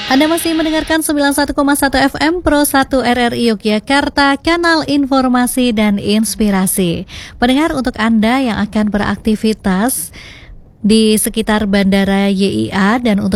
Anda masih mendengarkan 91,1 FM Pro 1 RRI Yogyakarta, kanal informasi dan inspirasi. Pendengar, untuk Anda yang akan beraktivitas di sekitar Bandara YIA dan untuk